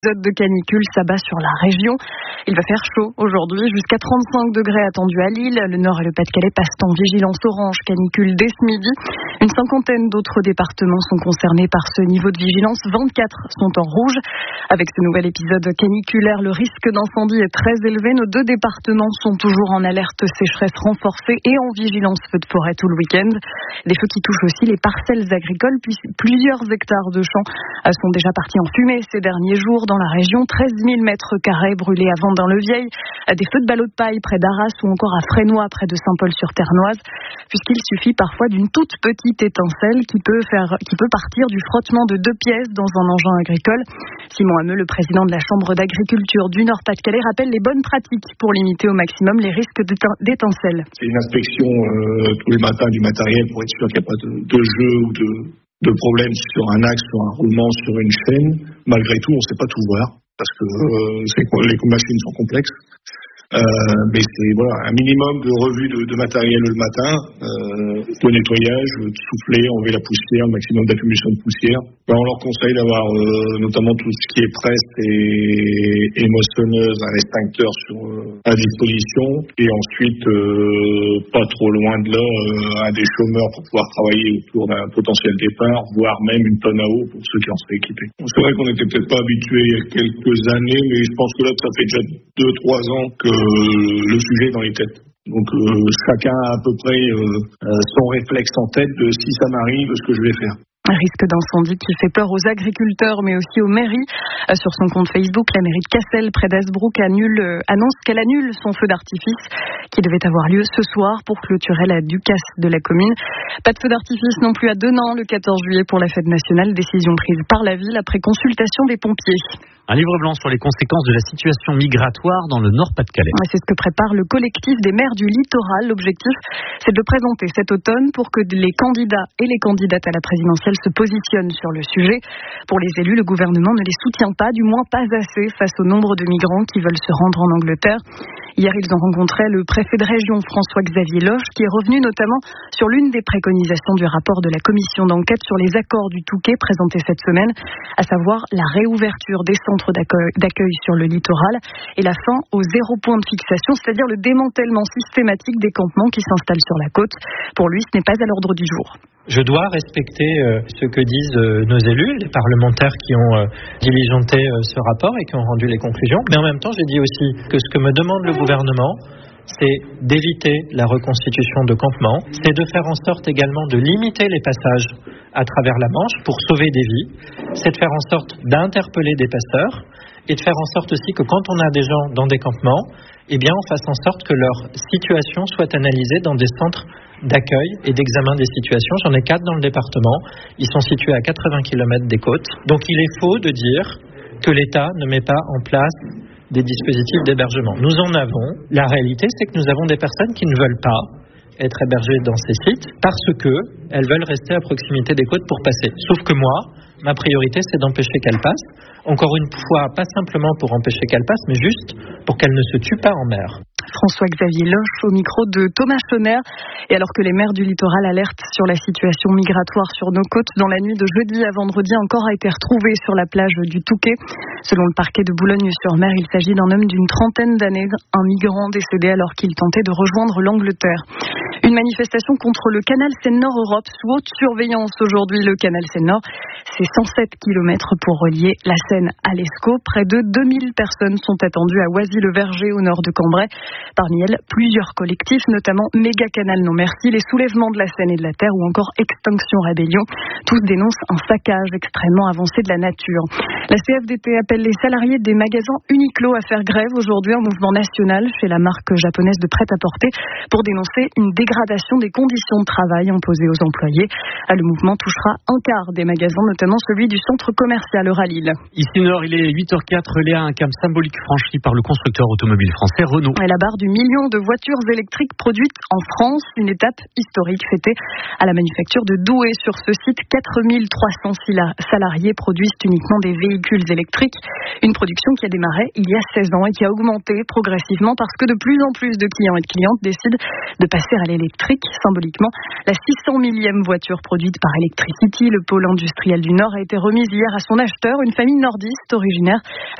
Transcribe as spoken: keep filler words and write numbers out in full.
Épisode de canicule s'abat sur la région. Il va faire chaud aujourd'hui, jusqu'à trente-cinq degrés attendus à Lille. Le Nord et le Pas-de-Calais passent en vigilance orange canicule dès ce midi. Une cinquantaine d'autres départements sont concernés par ce niveau de vigilance. vingt-quatre sont en rouge. Avec ce nouvel épisode caniculaire, le risque d'incendie est très élevé. Nos deux départements sont toujours en alerte sécheresse renforcée et en vigilance feu de forêt tout le week-end. Des feux qui touchent aussi les parcelles agricoles, puis plusieurs hectares de champs sont déjà partis en fumée ces derniers jours. Dans la région, treize mille mètres carrés brûlés à Vendin-le-Vieil, des feux de ballots de paille près d'Arras ou encore à Fresnoy près de Saint-Paul-sur-Ternoise, puisqu'il suffit parfois d'une toute petite étincelle qui peut faire, qui peut partir du frottement de deux pièces dans un engin agricole. Simon Hameux, le président de la Chambre d'agriculture du Nord-Pas-de-Calais, rappelle les bonnes pratiques pour limiter au maximum les risques d'étincelles. C'est une inspection euh, tous les matins du matériel pour être sûr qu'il n'y a pas de, de jeu ou de... de problèmes sur un axe, sur un roulement, sur une chaîne. Malgré tout, on ne sait pas tout voir parce que euh, c'est, les machines sont complexes. Euh, mais c'est voilà, un minimum de revue de, de matériel le matin, euh, de nettoyage, de souffler, enlever la poussière, le maximum d'accumulation de poussière. Ben, on leur conseille d'avoir euh, notamment tout ce qui est presse et, et moissonneuse, un extincteur sur, euh, à disposition, et ensuite euh, pas trop loin de là, euh, un des chômeurs pour pouvoir travailler autour d'un potentiel départ, voire même une tonne à eau pour ceux qui en seraient équipés. C'est vrai qu'on n'était peut-être pas habitué il y a quelques années, mais je pense que là ça fait déjà deux trois ans que le sujet est dans les têtes. Donc euh, chacun a à peu près euh, son réflexe en tête de si ça m'arrive, ce que je vais faire. Un risque d'incendie qui fait peur aux agriculteurs, mais aussi aux mairies. Sur son compte Facebook, la mairie de Cassel, près d'Hazebrouck, annule, annonce qu'elle annule son feu d'artifice qui devait avoir lieu ce soir pour clôturer la Ducasse de la commune. Pas de feu d'artifice non plus à Denain le quatorze juillet pour la fête nationale. Décision prise par la ville après consultation des pompiers. Un livre blanc sur les conséquences de la situation migratoire dans le Nord-Pas-de-Calais. C'est ce que prépare le collectif des maires du littoral. L'objectif, c'est de le présenter cet automne pour que les candidats et les candidates à la présidentielle se positionnent sur le sujet. Pour les élus, le gouvernement ne les soutient pas, du moins pas assez, face au nombre de migrants qui veulent se rendre en Angleterre. Hier, ils ont rencontré le préfet de région, François-Xavier Loche, qui est revenu notamment sur l'une des préconisations du rapport de la commission d'enquête sur les accords du Touquet présenté cette semaine, à savoir la réouverture des centres d'accueil, d'accueil sur le littoral et la fin au zéro point de fixation, c'est-à-dire le démantèlement systématique des campements qui s'installent sur la côte. Pour lui, ce n'est pas à l'ordre du jour. Je dois respecter euh, ce que disent euh, nos élus, les parlementaires qui ont euh, diligenté euh, ce rapport et qui ont rendu les conclusions. Mais en même temps, j'ai dit aussi que ce que me demande le gouvernement, c'est d'éviter la reconstitution de campements, c'est de faire en sorte également de limiter les passages à travers la Manche pour sauver des vies, c'est de faire en sorte d'interpeller des passeurs et de faire en sorte aussi que quand on a des gens dans des campements, eh bien on fasse en sorte que leur situation soit analysée dans des centres d'accueil et d'examen des situations. J'en ai quatre dans le département. Ils sont situés à quatre-vingts kilomètres des côtes. Donc il est faux de dire que l'État ne met pas en place des dispositifs d'hébergement. Nous en avons. La réalité, c'est que nous avons des personnes qui ne veulent pas être hébergées dans ces sites parce qu'elles veulent rester à proximité des côtes pour passer. Sauf que moi, ma priorité, c'est d'empêcher qu'elles passent. Encore une fois, pas simplement pour empêcher qu'elles passent, mais juste pour qu'elles ne se tuent pas en mer. François-Xavier Loche au micro de Thomas Chonner. Et alors que les maires du littoral alertent sur la situation migratoire sur nos côtes, dans la nuit de jeudi à vendredi, un corps a été retrouvé sur la plage du Touquet. Selon le parquet de Boulogne-sur-Mer, il s'agit d'un homme d'une trentaine d'années, un migrant décédé alors qu'il tentait de rejoindre l'Angleterre. Une manifestation contre le canal Seine-Nord Europe sous haute surveillance aujourd'hui. Le canal Seine-Nord, c'est cent sept kilomètres pour relier la Seine à l'Escaut. Près de deux mille personnes sont attendues à Oisy-le-Verger au nord de Cambrai. Parmi elles, plusieurs collectifs, notamment Méga Canal Non Merci, les soulèvements de la Seine et de la Terre ou encore Extinction Rébellion. Tous dénoncent un saccage extrêmement avancé de la nature. La C F D T appelle les salariés des magasins Uniqlo à faire grève aujourd'hui, un mouvement national chez la marque japonaise de prêt-à-porter pour dénoncer une dégradation des conditions de travail imposées aux employés. Le mouvement touchera un quart des magasins, notamment celui du centre commercial Euralille. Ici Nord, il est huit heures quatre, Léa, un cap symbolique franchi par le constructeur automobile français Renault. Et la barre du million de voitures électriques produites en France, une étape historique fêtée à la manufacture de Douai. Sur ce site, quatre mille trois cents salariés produisent uniquement des véhicules électriques. Une production qui a démarré il y a seize ans et qui a augmenté progressivement parce que de plus en plus de clients et de clientes décident de passer à l'électrique. électrique, symboliquement. La six cent millième voiture produite par Electricity, le pôle industriel du Nord, a été remise hier à son acheteur, une famille nordiste originaire